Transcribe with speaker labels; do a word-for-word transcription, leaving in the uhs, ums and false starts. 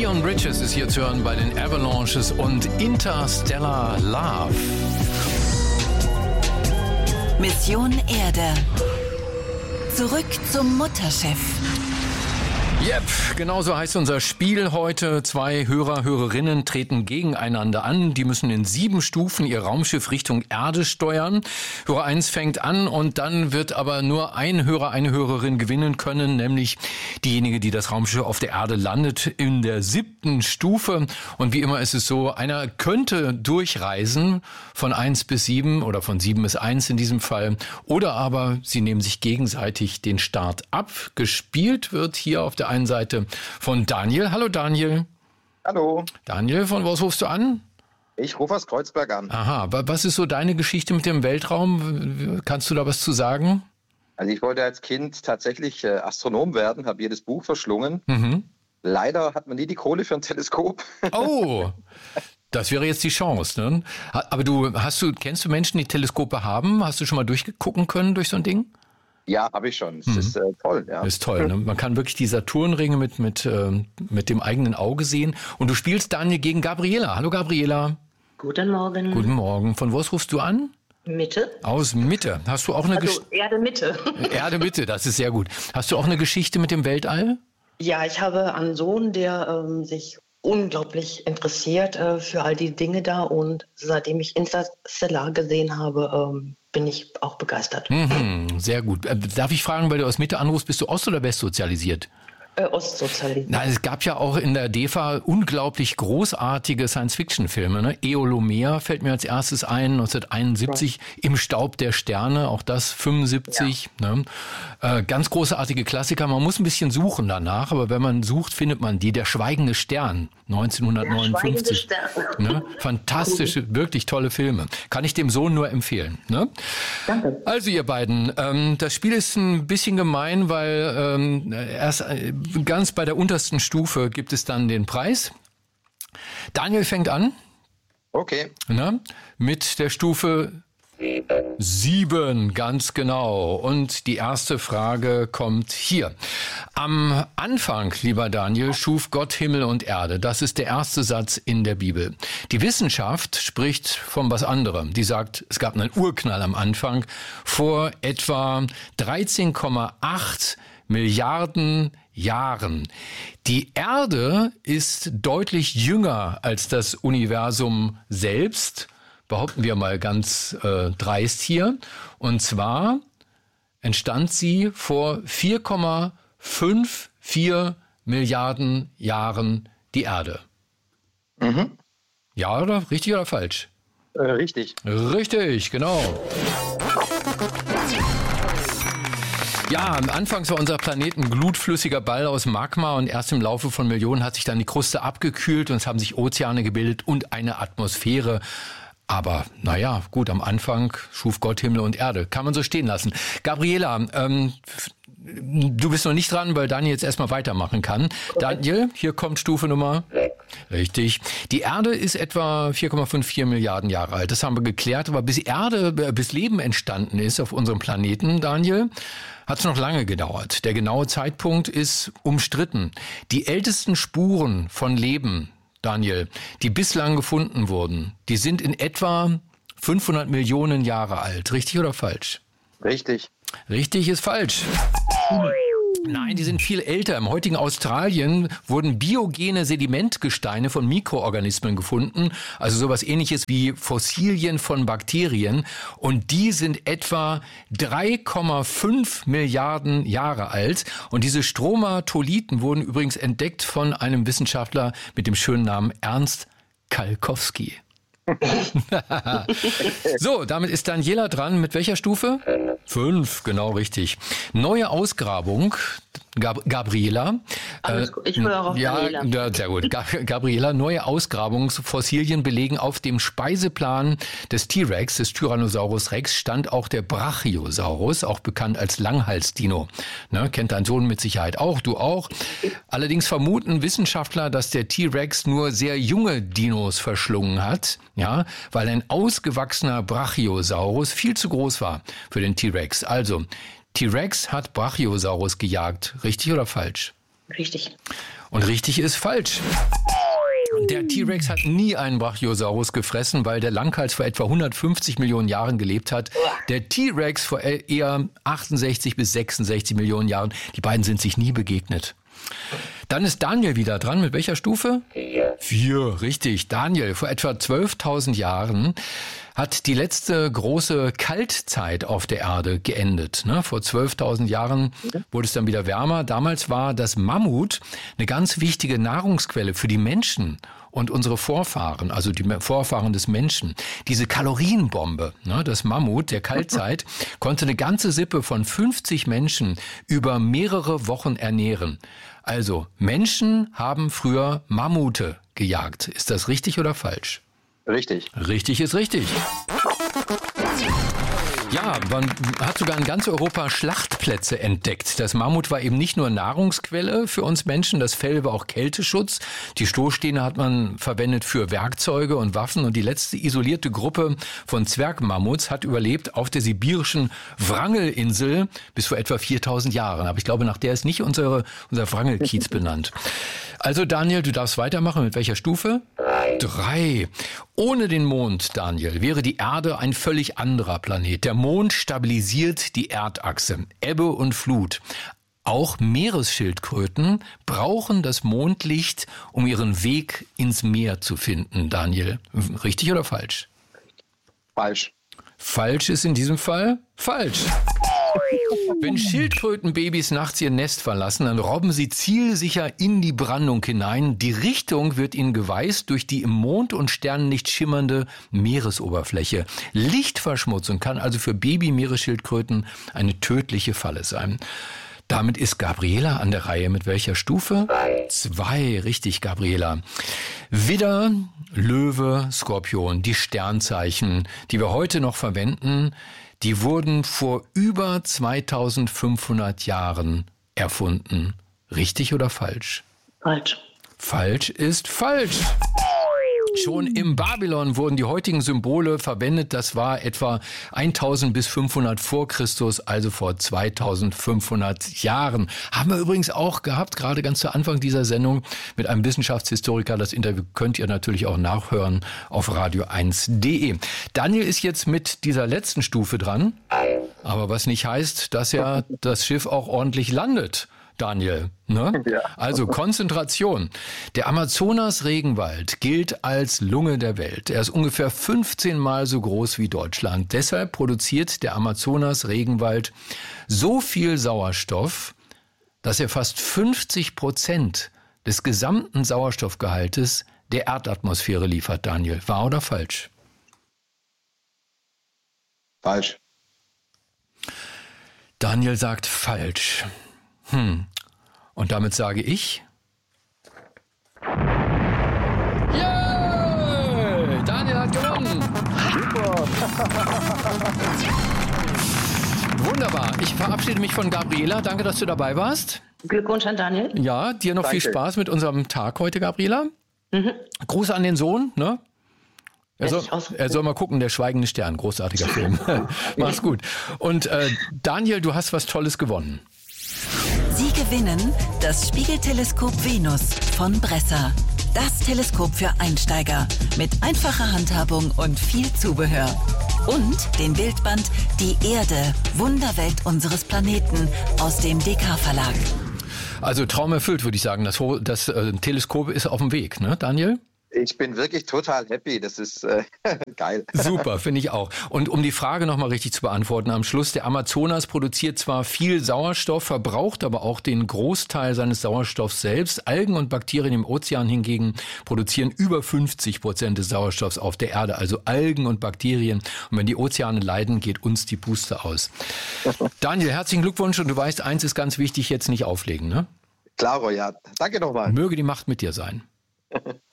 Speaker 1: Leon Bridges ist hier zu hören bei den Avalanches und Interstellar Love.
Speaker 2: Mission Erde. Zurück zum Mutterschiff.
Speaker 1: Yep, genau so heißt unser Spiel heute. Zwei Hörer, Hörerinnen treten gegeneinander an. Die müssen in sieben Stufen ihr Raumschiff Richtung Erde steuern. Hörer eins fängt an und dann wird aber nur ein Hörer, eine Hörerin gewinnen können, nämlich diejenige, die das Raumschiff auf der Erde landet in der siebten Stufe. Und wie immer ist es so, einer könnte durchreisen von eins bis sieben oder von sieben bis eins in diesem Fall. Oder aber sie nehmen sich gegenseitig den Start ab. Gespielt wird hier auf der einen Seite von Daniel. Hallo Daniel.
Speaker 3: Hallo.
Speaker 1: Daniel, von was rufst du an?
Speaker 3: Ich rufe aus Kreuzberg an.
Speaker 1: Aha, was ist so deine Geschichte mit dem Weltraum? Kannst du da was zu sagen?
Speaker 3: Also ich wollte als Kind tatsächlich äh, Astronom werden, habe jedes Buch verschlungen.
Speaker 1: Mhm.
Speaker 3: Leider hat man nie die Kohle für ein Teleskop.
Speaker 1: Oh, das wäre jetzt die Chance, ne? Aber du, hast du, kennst du Menschen, die Teleskope haben? Hast du schon mal durchgucken können durch so ein Ding?
Speaker 3: Ja, habe ich schon. Das
Speaker 1: Mhm.
Speaker 3: ist äh, toll. Ja.
Speaker 1: Das ist toll. Ne? Man kann wirklich die Saturnringe mit, mit, äh, mit dem eigenen Auge sehen. Und du spielst, Daniel, gegen Gabriela. Hallo Gabriela.
Speaker 4: Guten Morgen.
Speaker 1: Guten Morgen. Von wo rufst du an?
Speaker 4: Mitte.
Speaker 1: Aus Mitte. Hast du auch eine
Speaker 4: Also
Speaker 1: Geschichte?
Speaker 4: Erde Mitte.
Speaker 1: Erde Mitte, das ist sehr gut. Hast du auch eine Geschichte mit dem Weltall?
Speaker 4: Ja, ich habe einen Sohn, der ähm, sich unglaublich interessiert äh, für all die Dinge da, und seitdem ich Interstellar gesehen habe, ähm, bin ich auch begeistert.
Speaker 1: Mhm, sehr gut. Äh, Darf ich fragen, weil du aus Mitte anrufst, bist du ost- oder westsozialisiert?
Speaker 4: Äh, Ostsozialist.
Speaker 1: Na, es gab ja auch in der D E F A unglaublich großartige Science-Fiction-Filme. Ne? Eolomea fällt mir als erstes ein, neunzehnhunderteinundsiebzig, ja. Im Staub der Sterne, auch das fünfundsiebzig. Ja. Ne? Äh, ganz großartige Klassiker. Man muss ein bisschen suchen danach, aber wenn man sucht, findet man die. Der schweigende Stern, neunzehnhundertneunundfünfzig. Der schweigende Stern. Ne? Fantastische, cool. Wirklich tolle Filme. Kann ich dem Sohn nur empfehlen. Ne?
Speaker 4: Danke.
Speaker 1: Also ihr beiden, ähm, das Spiel ist ein bisschen gemein, weil ähm, erst äh, ganz bei der untersten Stufe gibt es dann den Preis. Daniel fängt an.
Speaker 3: Okay.
Speaker 1: Na, mit der Stufe Sieben. Sieben, ganz genau. Und die erste Frage kommt hier. Am Anfang, lieber Daniel, schuf Gott Himmel und Erde. Das ist der erste Satz in der Bibel. Die Wissenschaft spricht von was anderem. Die sagt, es gab einen Urknall am Anfang vor etwa dreizehn Komma acht Milliarden Jahren. Die Erde ist deutlich jünger als das Universum selbst, behaupten wir mal ganz äh, dreist hier. Und zwar entstand sie vor vier Komma vierundfünfzig Milliarden Jahren, die Erde.
Speaker 3: Mhm.
Speaker 1: Ja, oder? Richtig oder falsch?
Speaker 3: Äh, richtig.
Speaker 1: Richtig, genau. Ja, anfangs war unser Planet ein glutflüssiger Ball aus Magma und erst im Laufe von Millionen hat sich dann die Kruste abgekühlt und es haben sich Ozeane gebildet und eine Atmosphäre. Aber naja, gut, am Anfang schuf Gott Himmel und Erde. Kann man so stehen lassen. Gabriela, ähm, du bist noch nicht dran, weil Daniel jetzt erstmal weitermachen kann. Okay. Daniel, hier kommt Stufe Nummer sechs. Richtig. Die Erde ist etwa vier Komma vierundfünfzig Milliarden Jahre alt. Das haben wir geklärt. Aber bis Erde, bis Leben entstanden ist auf unserem Planeten, Daniel, hat es noch lange gedauert. Der genaue Zeitpunkt ist umstritten. Die ältesten Spuren von Leben, Daniel, die bislang gefunden wurden, die sind in etwa fünfhundert Millionen Jahre alt. Richtig oder falsch?
Speaker 3: Richtig.
Speaker 1: Richtig ist falsch. Nein, die sind viel älter. Im heutigen Australien wurden biogene Sedimentgesteine von Mikroorganismen gefunden, also sowas Ähnliches wie Fossilien von Bakterien. Und die sind etwa drei Komma fünf Milliarden Jahre alt. Und diese Stromatolithen wurden übrigens entdeckt von einem Wissenschaftler mit dem schönen Namen Ernst Kalkowski. So, damit ist Daniela dran. Mit welcher Stufe? Fünf, genau richtig. Neue Ausgrabung, Gab- Gabriela.
Speaker 4: Alles gut. Ich höre auf
Speaker 1: ja,
Speaker 4: Daniela.
Speaker 1: Ja, sehr gut. Gabriela, neue Ausgrabungsfossilien belegen, auf dem Speiseplan des T-Rex, des Tyrannosaurus Rex, stand auch der Brachiosaurus, auch bekannt als Langhalsdino. Ne, kennt dein Sohn mit Sicherheit auch, du auch. Allerdings vermuten Wissenschaftler, dass der T-Rex nur sehr junge Dinos verschlungen hat. Ja, weil ein ausgewachsener Brachiosaurus viel zu groß war für den T-Rex. Also, T-Rex hat Brachiosaurus gejagt. Richtig oder falsch?
Speaker 4: Richtig.
Speaker 1: Und richtig ist falsch. Der T-Rex hat nie einen Brachiosaurus gefressen, weil der Langhals vor etwa hundertfünfzig Millionen Jahren gelebt hat. Der T-Rex vor eher achtundsechzig bis sechsundsechzig Millionen Jahren. Die beiden sind sich nie begegnet. Dann ist Daniel wieder dran. Mit welcher Stufe? Vier. Vier, richtig. Daniel, vor etwa zwölftausend Jahren hat die letzte große Kaltzeit auf der Erde geendet. Ne? Vor zwölftausend Jahren wurde es dann wieder wärmer. Damals war das Mammut eine ganz wichtige Nahrungsquelle für die Menschen und unsere Vorfahren, also die Vorfahren des Menschen. Diese Kalorienbombe, ne, das Mammut der Kaltzeit, konnte eine ganze Sippe von fünfzig Menschen über mehrere Wochen ernähren. Also Menschen haben früher Mammute gejagt. Ist das richtig oder falsch?
Speaker 3: Richtig.
Speaker 1: Richtig ist richtig. Ja, man hat sogar in ganz Europa Schlachtplätze entdeckt. Das Mammut war eben nicht nur Nahrungsquelle für uns Menschen, das Fell war auch Kälteschutz. Die Stoßstähne hat man verwendet für Werkzeuge und Waffen. Und die letzte isolierte Gruppe von Zwergmammuts hat überlebt auf der sibirischen Wrangelinsel bis vor etwa viertausend Jahren. Aber ich glaube, nach der ist nicht unsere, unser Wrangelkiez benannt. Also Daniel, du darfst weitermachen. Mit welcher Stufe? Drei. Drei. Ohne den Mond, Daniel, wäre die Erde ein völlig anderer Planet. Der Mond stabilisiert die Erdachse, Ebbe und Flut. Auch Meeresschildkröten brauchen das Mondlicht, um ihren Weg ins Meer zu finden, Daniel. Richtig oder falsch?
Speaker 3: Falsch.
Speaker 1: Falsch ist in diesem Fall falsch. Wenn Schildkrötenbabys nachts ihr Nest verlassen, dann robben sie zielsicher in die Brandung hinein. Die Richtung wird ihnen geweißt durch die im Mond- und Sternenlicht schimmernde Meeresoberfläche. Lichtverschmutzung kann also für Baby-Meeresschildkröten eine tödliche Falle sein. Damit ist Gabriela an der Reihe. Mit welcher Stufe? Zwei. Zwei, richtig, Gabriela. Widder, Löwe, Skorpion, die Sternzeichen, die wir heute noch verwenden, die wurden vor über zweitausendfünfhundert Jahren erfunden. Richtig oder falsch?
Speaker 4: Falsch.
Speaker 1: Falsch ist falsch. Schon im Babylon wurden die heutigen Symbole verwendet. Das war etwa tausend bis fünfhundert vor Christus, also vor zweitausendfünfhundert Jahren. Haben wir übrigens auch gehabt, gerade ganz zu Anfang dieser Sendung mit einem Wissenschaftshistoriker. Das Interview könnt ihr natürlich auch nachhören auf radio eins punkt de. Daniel ist jetzt mit dieser letzten Stufe dran. Aber was nicht heißt, dass ja das Schiff auch ordentlich landet. Daniel, ne? Ja. Also Konzentration. Der Amazonas-Regenwald gilt als Lunge der Welt. Er ist ungefähr fünfzehn Mal so groß wie Deutschland. Deshalb produziert der Amazonas-Regenwald so viel Sauerstoff, dass er fast fünfzig Prozent des gesamten Sauerstoffgehaltes der Erdatmosphäre liefert, Daniel. Wahr oder falsch?
Speaker 3: Falsch.
Speaker 1: Daniel sagt falsch. Hm. Und damit sage ich... Yay! Daniel hat gewonnen! Super! Wunderbar. Ich verabschiede mich von Gabriela. Danke, dass du dabei warst.
Speaker 4: Glückwunsch an Daniel.
Speaker 1: Ja, dir noch
Speaker 3: Danke.
Speaker 1: Viel Spaß mit unserem Tag heute, Gabriela.
Speaker 4: Mhm.
Speaker 1: Gruß an den Sohn, ne? Er soll, er soll mal gucken, der schweigende Stern, großartiger Film. Mach's gut. Und äh, Daniel, du hast was Tolles gewonnen.
Speaker 2: Sie gewinnen das Spiegelteleskop Venus von Bresser. Das Teleskop für Einsteiger mit einfacher Handhabung und viel Zubehör. Und den Bildband Die Erde, Wunderwelt unseres Planeten aus dem D K Verlag.
Speaker 1: Also Traum erfüllt, würde ich sagen. Das, das äh, Teleskop ist auf dem Weg, ne, Daniel?
Speaker 3: Ich bin wirklich total happy. Das ist äh, geil.
Speaker 1: Super, finde ich auch. Und um die Frage nochmal richtig zu beantworten, am Schluss, der Amazonas produziert zwar viel Sauerstoff, verbraucht aber auch den Großteil seines Sauerstoffs selbst. Algen und Bakterien im Ozean hingegen produzieren über fünfzig Prozent des Sauerstoffs auf der Erde. Also Algen und Bakterien. Und wenn die Ozeane leiden, geht uns die Puste aus. Daniel, herzlichen Glückwunsch. Und du weißt, eins ist ganz wichtig, jetzt nicht auflegen, ne?
Speaker 3: Klaro, ja. Danke nochmal.
Speaker 1: Möge die Macht mit dir sein.